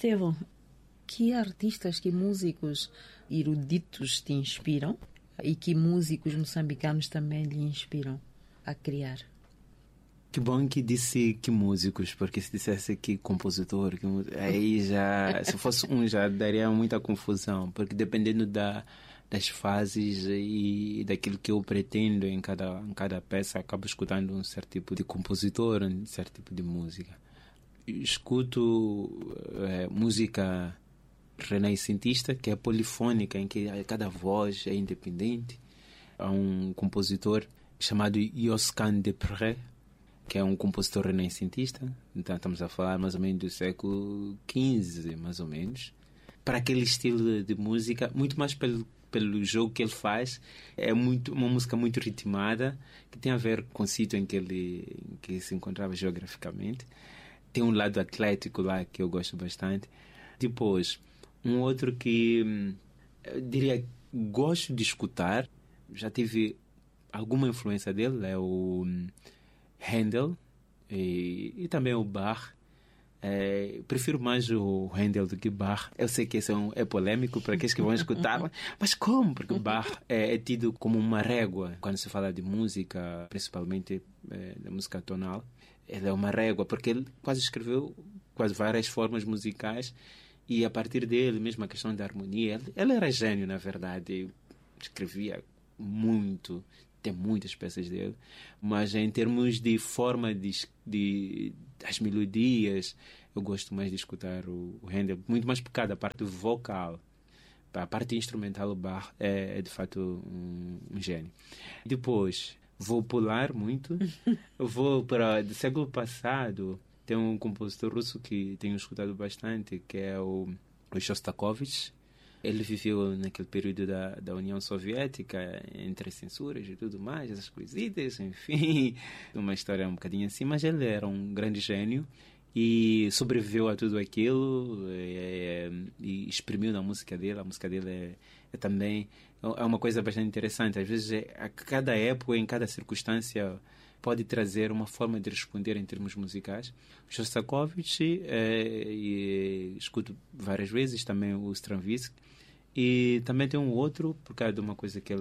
Estevão, que artistas, que músicos eruditos te inspiram e que músicos moçambicanos também lhe inspiram a criar? Que bom que disse que músicos, porque se dissesse que compositor, aí já, se fosse um, já daria muita confusão, porque dependendo das fases e daquilo que eu pretendo em cada peça, acabo escutando um certo tipo de compositor, um certo tipo de música. Escuto música renascentista, que é polifônica, em que cada voz é independente. Há um compositor chamado Josquin des Prez, que é um compositor renascentista. Então estamos a falar mais ou menos do século XV, mais ou menos. Para aquele estilo de música, muito mais pelo jogo que ele faz, é uma música muito ritmada, que tem a ver com o sítio em que se encontrava geograficamente. Tem um lado atlético lá que eu gosto bastante. Depois, um outro que eu diria gosto de escutar, já tive alguma influência dele, é o Handel e também o Bach. Prefiro mais o Handel do que Bach. Eu sei que esse é polêmico para aqueles que vão escutar, mas como? Porque Bach é tido como uma régua quando se fala de música, principalmente da música tonal. Ele é uma régua porque ele quase escreveu quase várias formas musicais e a partir dele, mesmo a questão da harmonia, ele era gênio, na verdade. Escrevia muito, tem muitas peças dele, mas em termos de forma das melodias, eu gosto mais de escutar o Handel, muito mais por causa da parte vocal. A parte instrumental, o Bach é de fato um gênio. Depois, vou pular muito, eu vou para do século passado. Tem um compositor russo que tenho escutado bastante, que é o Shostakovich. Ele viveu naquele período da União Soviética, entre censuras e tudo mais, essas coisitas, enfim, uma história um bocadinho assim, mas ele era um grande gênio e sobreviveu a tudo aquilo e exprimiu na música dele. A música dele também é uma coisa bastante interessante. Às vezes, a cada época, em cada circunstância, pode trazer uma forma de responder em termos musicais. O Shostakovich, escuto várias vezes, também o Stravinsky, e também tem um outro, por causa de uma coisa que ele